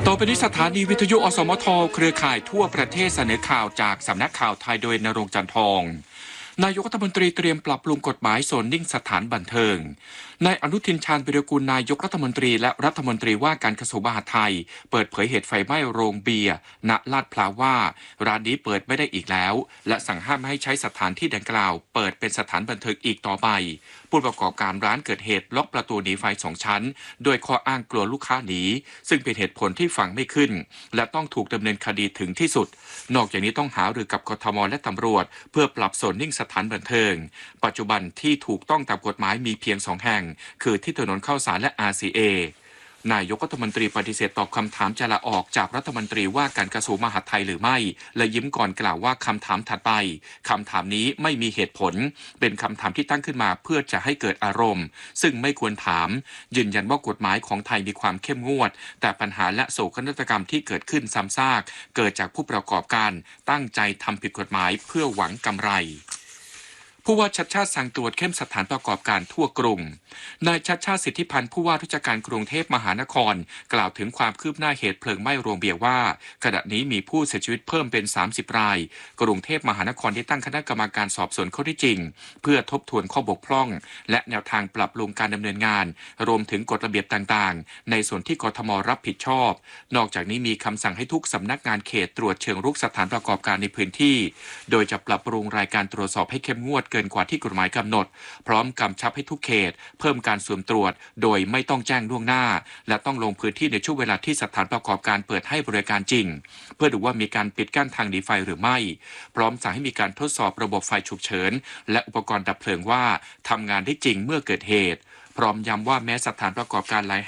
ต่อไปนี้สถานีวิทยุอสมทเครือข่ายทั่วประเทศเสนอข่าวจากสำนักข่าวไทยโดยณรงค์ จันทร์ทองนายกรัฐมนตรีเตรียมปรับปรุงกฎหมายโซนนิ่งสถานบันเทิงนายอนุทินชาญวิรากูลนายกรัฐมนตรีและรัฐมนตรีว่าการกระทรวงมหาดไทยเปิดเผยเหตุไฟไหม้โรงเบียร์ณลาดพร้าวว่าร้านนี้เปิดไม่ได้อีกแล้วและสั่งห้ามไม่ให้ใช้สถานที่ดังกล่าวเปิดเป็นสถานบันเทิงอีกต่อไปผู้ประกอบการร้านเกิดเหตุล็อกประตูหนีไฟ2 ชั้นโดยข้ออ้างกลัวลูกค้าหนีซึ่งเป็นเหตุผลที่ฟังไม่ขึ้นและต้องถูกดำเนินคดีถึงที่สุดนอกจากนี้ต้องหารือกับกทมและตำรวจเพื่อปรับโซนนิ่งสถานบันเทิงปัจจุบันที่ถูกต้องตามกฎหมายมีเพียง2 แห่งคือที่ถนนข้าวสารและ RCA นายกรัฐมนตรีปฏิเสธตอบคำถามจะลาออกจากรัฐมนตรีว่าการกระทรวงมหาดไทยหรือไม่และยิ้มก่อนกล่าวว่าคำถามถัดไปคำถามนี้ไม่มีเหตุผลเป็นคำถามที่ตั้งขึ้นมาเพื่อจะให้เกิดอารมณ์ซึ่งไม่ควรถามยืนยันว่ากฎหมายของไทยมีความเข้มงวดแต่ปัญหาและโศกนาฏกรรมที่เกิดขึ้นซ้ำซากเกิดจากผู้ประกอบการตั้งใจทำผิดกฎหมายเพื่อหวังกำไรผู้ว่าชัชชาติสั่งตรวจเข้มสถานประกอบการทั่วกรุงนายชัชชาติสิทธิพันธ์ผู้ว่าราชการกรุงเทพมหานครกล่าวถึงความคืบหน้าเหตุเพลิงไหม้โรงเบียร์ว่าขณะนี้มีผู้เสียชีวิตเพิ่มเป็น30 รายกรุงเทพมหานครได้ตั้งคณะกรรมการสอบสวนข้อเท็จจริงเพื่อทบทวนข้อบกพร่องและแนวทางปรับปรุงการดำเนินงานรวมถึงกฎระเบียบต่างๆในส่วนที่กทมรับผิดชอบนอกจากนี้มีคำสั่งให้ทุกสำนักงานเขตตรวจเชิงรุกสถานประกอบการในพื้นที่โดยจะปรับปรุงรายการตรวจสอบให้เข้มงวดเกินกว่าที่กฎหมายกำหนดพร้อมกำชับให้ทุกเขตเพิ่มการสุ่มตรวจโดยไม่ต้องแจ้งล่วงหน้าและต้องลงพื้นที่ในช่วงเวลาที่สถานประกอบการเปิดให้บริการจริงเพื่อดูว่ามีการปิดกั้นทางหนีไฟหรือไม่พร้อมสั่งให้มีการทดสอบระบบไฟฉุกเฉินและอุปกรณ์ดับเพลิงว่าทำงานได้จริงเมื่อเกิดเหตุพร้อมย้ำว่าแม้สถานประกอบการหลาย